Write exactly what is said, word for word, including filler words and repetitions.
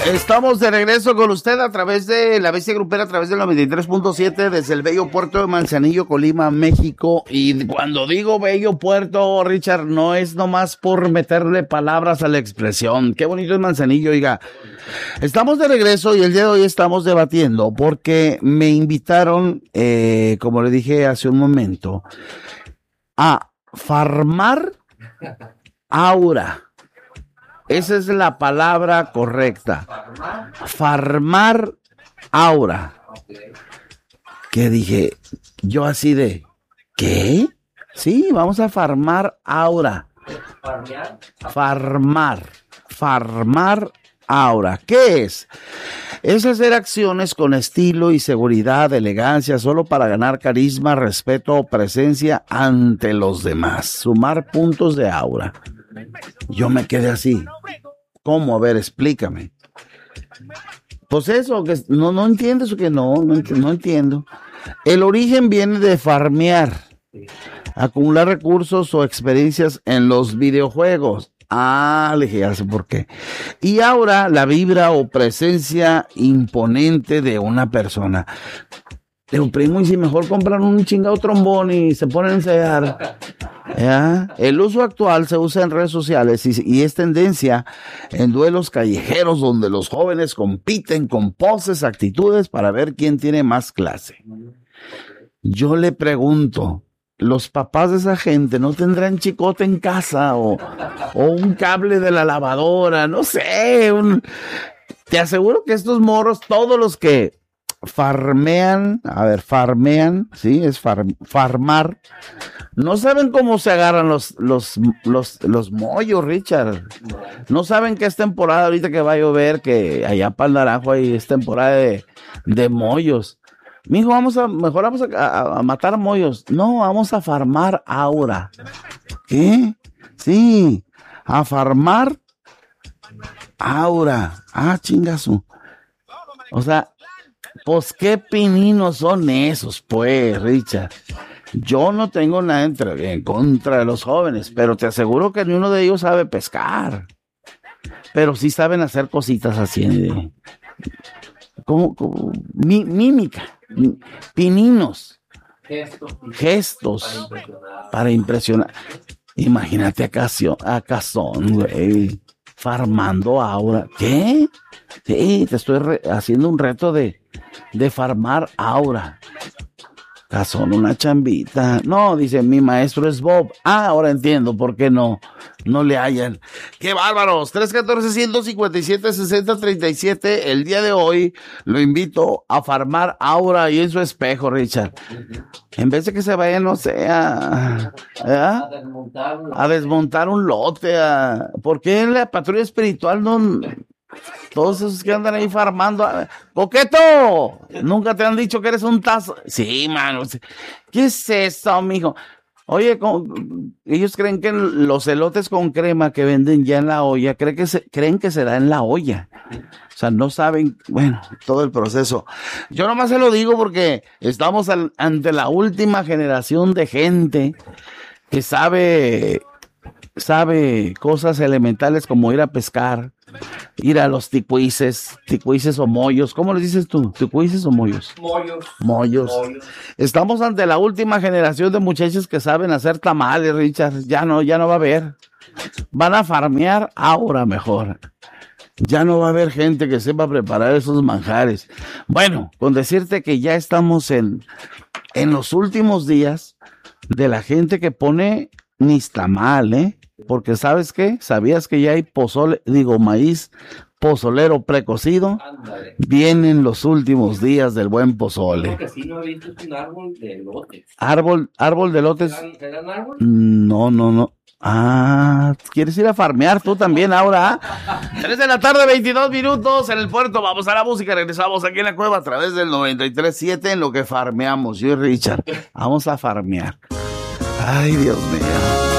Estamos de regreso con usted a través de La Bestia Grupera, a través del noventa y tres punto siete, desde el bello puerto de Manzanillo, Colima, México. Y cuando digo bello puerto, Richard, no es nomás por meterle palabras a la expresión. Qué bonito es Manzanillo, oiga. Estamos de regreso y el día de hoy estamos debatiendo porque me invitaron, eh, como le dije hace un momento, a farmar aura. Esa es la palabra correcta. Farmar aura. Que dije, yo así de, ¿qué? Sí, vamos a farmar aura. Farmar. Farmar aura. ¿Qué es? Es hacer acciones con estilo y seguridad, elegancia, solo para ganar carisma, respeto o presencia ante los demás. Sumar puntos de aura. Yo me quedé así. ¿Cómo? A ver, explícame. Pues eso, que no, no entiendes o que no, no, ent- no entiendo. El origen viene de farmear, acumular recursos o experiencias en los videojuegos. Ah, le dije, ya sé por qué. Y ahora la vibra o presencia imponente de una persona. Digo, primo, y si mejor compran un chingado trombón y se ponen a ensayar. ¿Ya? El uso actual se usa en redes sociales y, y es tendencia en duelos callejeros donde los jóvenes compiten con poses, actitudes para ver quién tiene más clase. Yo le pregunto, ¿los papás de esa gente no tendrán chicote en casa o, o un cable de la lavadora? No sé. Un... Te aseguro que estos morros, todos los que farmean, a ver, farmean, sí, es far, farmar, no saben cómo se agarran los, los, los, los mollos, Richard. No saben que es temporada ahorita que va a llover, que allá para el Naranjo ahí es temporada de, de mollos. Mijo, vamos a, mejor vamos a, a, a matar mollos. No, vamos a farmar aura. ¿Qué? Sí, a farmar aura. Ah, chingazo. O sea, pues qué pininos son esos, pues, Richard. Yo no tengo nada entre, en contra de los jóvenes, pero te aseguro que ni uno de ellos sabe pescar. Pero sí saben hacer cositas así de, como, como mi, mímica, mi, pininos, gestos, gestos para impresionar. Imagínate a Casión, a Cazón, güey, farmando aura. ¿Qué? Sí, te estoy re- haciendo un reto de, de farmar aura. Cazón, una chambita. No, dice, mi maestro es Bob. Ah, ahora entiendo por qué no, no le hallan. ¡Qué bárbaros! tres uno cuatro, uno cinco siete, seis cero tres siete. El día de hoy lo invito a farmar aura ahí en su espejo, Richard. En vez de que se vaya, no sé, a, a, a desmontar un lote. A, ¿por qué en la patrulla espiritual no... Todos esos que andan ahí farmando, ¡Coqueto! ¿Nunca te han dicho que eres un tazo? Sí, mano. ¿Qué es eso, mijo? Oye, con, ellos creen que los elotes con crema que venden ya en la olla, creen que, se, creen que será en la olla. O sea, no saben, bueno, todo el proceso. Yo nomás se lo digo porque estamos al, ante la última generación de gente que sabe, sabe cosas elementales como ir a pescar, ir a los ticuices, ticuices o mollos. ¿Cómo les dices tú? ¿Ticuices o mollos? Mollos. Mollos. Mollos. Estamos ante la última generación de muchachos que saben hacer tamales, Richard. Ya no, ya no va a haber. Van a farmear ahora mejor. Ya no va a haber gente que sepa preparar esos manjares. Bueno, con decirte que ya estamos en, en los últimos días de la gente que pone nixtamal, ¿eh? Porque ¿sabes qué? ¿Sabías que ya hay pozole, digo, maíz pozolero precocido? Ándale. Vienen los últimos días del buen pozole. Lo que sí no he visto es un árbol de elotes. ¿Árbol, árbol de elotes? ¿Te dan árbol? No, no, no. Ah, ¿quieres ir a farmear tú también ahora? tres de la tarde, veintidós minutos en el puerto. Vamos a la música. Regresamos aquí en la cueva a través del noventa y tres punto siete en lo que farmeamos. Yo y Richard. Vamos a farmear. Ay, Dios mío.